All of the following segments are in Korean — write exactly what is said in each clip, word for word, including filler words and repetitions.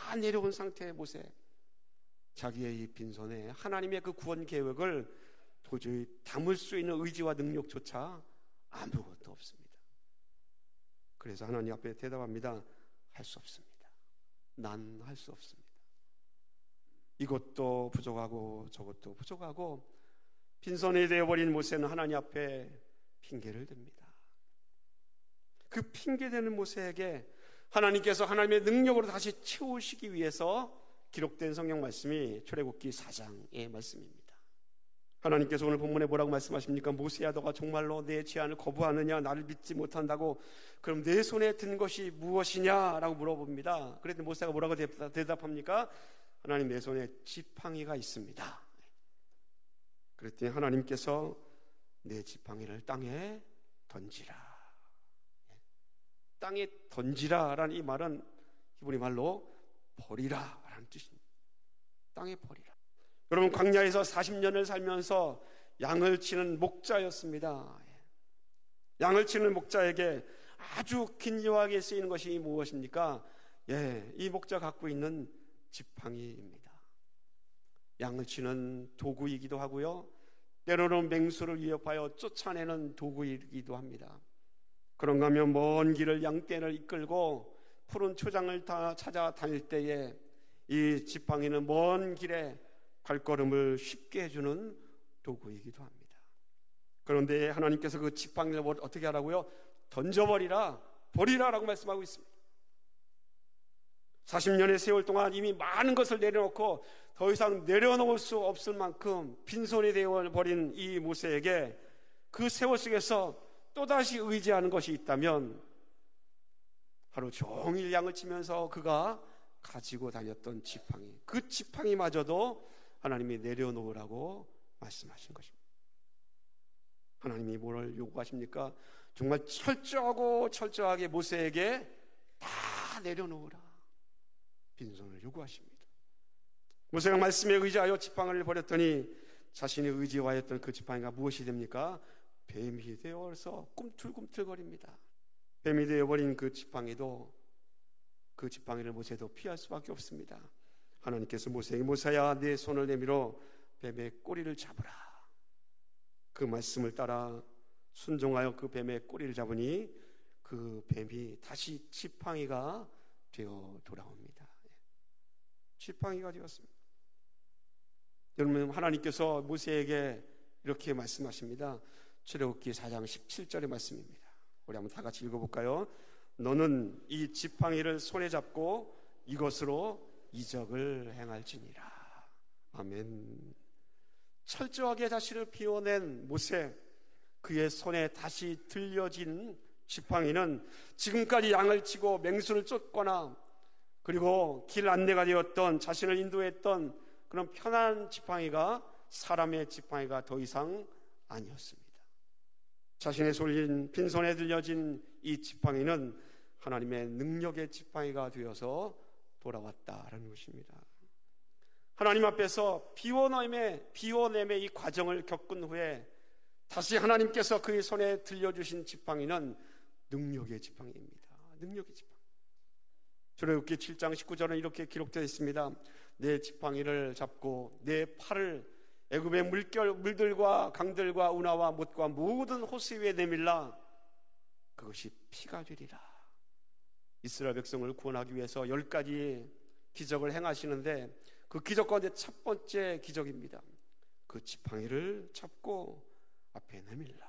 다 내려온 상태의 모세, 자기의 이 빈손에 하나님의 그 구원 계획을 도저히 담을 수 있는 의지와 능력조차 아무것도 없습니다. 그래서 하나님 앞에 대답합니다. 할 수 없습니다. 난 할 수 없습니다. 이것도 부족하고 저것도 부족하고 빈손이 되어버린 모세는 하나님 앞에 핑계를 댑니다. 그 핑계대는 모세에게 하나님께서 하나님의 능력으로 다시 채우시기 위해서 기록된 성경 말씀이 출애굽기 사 장의 말씀입니다. 하나님께서 오늘 본문에 뭐라고 말씀하십니까? 모세야, 너가 정말로 내 제안을 거부하느냐? 나를 믿지 못한다고? 그럼 내 손에 든 것이 무엇이냐? 라고 물어봅니다. 그랬더니 모세가 뭐라고 대답합니까? 하나님, 내 손에 지팡이가 있습니다. 그랬더니 하나님께서 내 지팡이를 땅에 던지라. 땅에 던지라 라는 이 말은 히브리 말로 버리라 라는 뜻입니다. 땅에 버리라. 여러분, 광야에서 사십 년을 살면서 양을 치는 목자였습니다. 양을 치는 목자에게 아주 긴요하게 쓰이는 것이 무엇입니까? 예, 이 목자 갖고 있는 지팡이입니다. 양을 치는 도구이기도 하고요, 때로는 맹수를 위협하여 쫓아내는 도구이기도 합니다. 그런가 하면 먼 길을 양떼를 이끌고 푸른 초장을 다 찾아 다닐 때에 이 지팡이는 먼 길에 발걸음을 쉽게 해주는 도구이기도 합니다. 그런데 하나님께서 그 지팡이를 어떻게 하라고요? 던져버리라, 버리라라고 말씀하고 있습니다. 사십 년의 세월 동안 이미 많은 것을 내려놓고 더 이상 내려놓을 수 없을 만큼 빈손이 되어버린 이 모세에게 그 세월 속에서 또다시 의지하는 것이 있다면 하루 종일 양을 치면서 그가 가지고 다녔던 지팡이, 그 지팡이마저도 하나님이 내려놓으라고 말씀하신 것입니다. 하나님이 뭘 요구하십니까? 정말 철저하고 철저하게 모세에게 다 내려놓으라, 빈손을 요구하십니다. 모세가 말씀에 의지하여 지팡이를 버렸더니 자신이 의지하였던 그 지팡이가 무엇이 됩니까? 뱀이 되어서 꿈틀꿈틀거립니다. 뱀이 되어버린 그 지팡이도, 그 지팡이를 모세도 피할 수밖에 없습니다. 하나님께서 모세에게 모세야, 내 손을 내밀어 뱀의 꼬리를 잡으라. 그 말씀을 따라 순종하여 그 뱀의 꼬리를 잡으니 그 뱀이 다시 지팡이가 되어 돌아옵니다. 지팡이가 되었습니다. 여러분, 하나님께서 모세에게 이렇게 말씀하십니다. 출애굽기 사 장 십칠 절의 말씀입니다. 우리 한번 다 같이 읽어볼까요? 너는 이 지팡이를 손에 잡고 이것으로 이적을 행할지니라. 아멘. 철저하게 자신을 비워낸 모세, 그의 손에 다시 들려진 지팡이는 지금까지 양을 치고 맹수를 쫓거나 그리고 길 안내가 되었던, 자신을 인도했던 그런 편한 지팡이가 사람의 지팡이가 더 이상 아니었습니다. 자신의 솔린 빈손에 들려진 이 지팡이는 하나님의 능력의 지팡이가 되어서 돌아왔다라는 것입니다. 하나님 앞에서 비워냄의, 비워냄의 이 과정을 겪은 후에 다시 하나님께서 그의 손에 들려주신 지팡이는 능력의 지팡이입니다. 능력의 지팡이. 출애굽기 칠 장 십구 절은 이렇게 기록되어 있습니다. 내 지팡이를 잡고 내 팔을 애굽의 물결, 물들과 강들과 운하와 못과 모든 호수 위에 내밀라. 그것이 피가 되리라. 이스라엘 백성을 구원하기 위해서 열 가지 기적을 행하시는데 그 기적 가운데 첫 번째 기적입니다. 그 지팡이를 잡고 앞에 내밀라.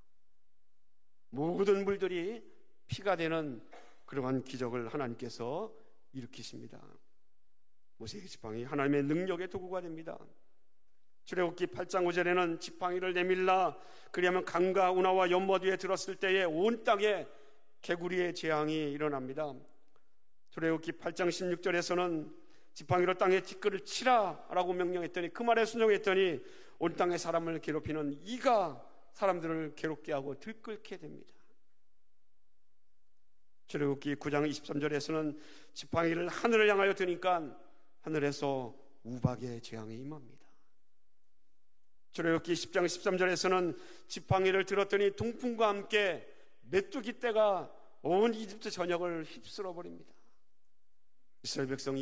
모든 물들이 피가 되는 그러한 기적을 하나님께서 일으키십니다. 모세의 지팡이, 하나님의 능력의 도구가 됩니다. 출애굽기 팔 장 오 절에는 지팡이를 내밀라. 그리하면 강과 운하와 연못 위에 들었을 때에 온 땅에 개구리의 재앙이 일어납니다. 출애굽기 팔 장 십육 절에서는 지팡이로 땅에 티끌을 치라 라고 명령했더니 그 말에 순종했더니 온 땅의 사람을 괴롭히는 이가 사람들을 괴롭게 하고 들끓게 됩니다. 출애굽기 구 장 이십삼 절에서는 지팡이를 하늘을 향하여 드니까 하늘에서 우박의 재앙이 임합니다. 출애굽기 십 장 십삼 절에서는 지팡이를 들었더니 동풍과 함께 메뚜기 떼가 온 이집트 전역을 휩쓸어 버립니다. 이스라엘 백성이